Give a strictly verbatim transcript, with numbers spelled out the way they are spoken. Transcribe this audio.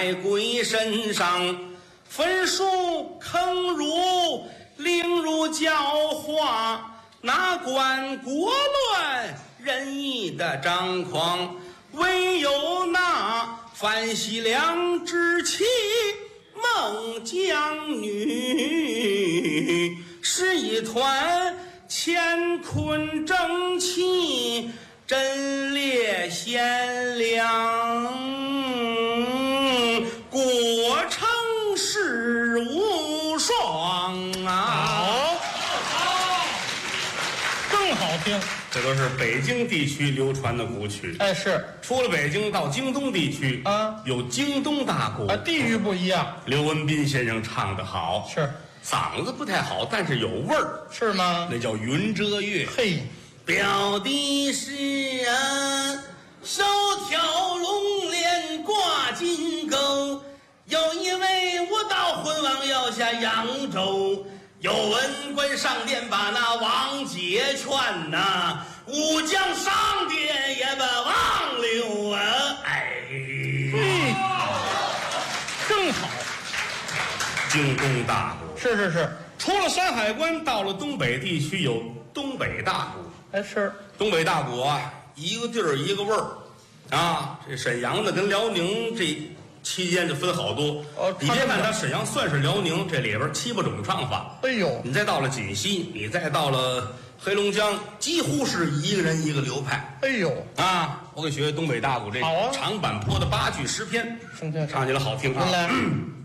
在鬼身上，焚书坑儒，凌辱教化，哪管国乱仁义的张狂，唯有那范喜良之妻孟姜女，是一团乾坤正气，真烈贤良，果称世无双啊！ 好，更好听。 这都是北京地区流传的古曲。 哎，是出了北京到京东地区啊， 有京东大鼓啊，地域不一样。 刘文彬先生唱得好， 是嗓子不太好，但是有味儿， 是吗？ 那叫云遮月。 嘿， 表的是啊，手挑龙帘挂金钩，有一位武道魂王要下扬州，有文官上殿把那王解劝呐、武将上殿也不忘留啊！哎， 嗯，正好。 京东大鼓是是是， 除了山海关，到了东北地区有东北大鼓。 哎是， 东北大鼓啊，一个地儿一个味儿啊。这沈阳的跟辽宁这期间就分好多。 哦你别看它沈阳算是辽宁，这里边七八种唱法。 哎呦， 你再到了锦西，你再到了黑龙江，几乎是一个人一个流派哎呦， 啊。我给学学东北大鼓这好啊长坂坡的八句诗篇， 听听唱起来好听啊。 您来。